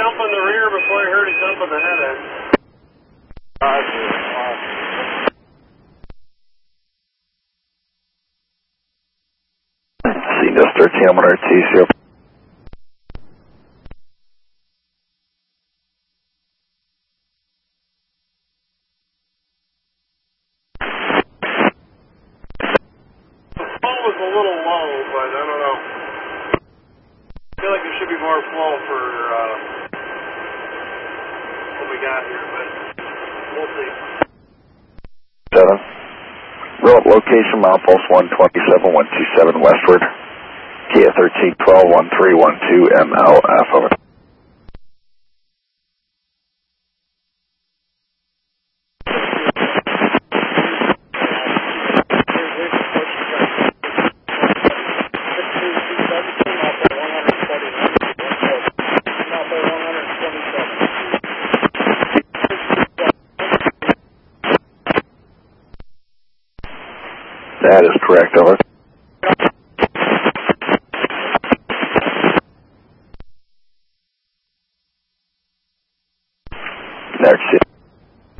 jump in the rear before I heard a jump in the head end. CNS 13, I'm on RT0. Was a little low, but I don't know. I feel like there should be more flow for what we got here, but we'll see. 7. Route location, milepost 127, 127 westward. Kia 13, 12, 1312 MLF, over. That is correct, over. Next.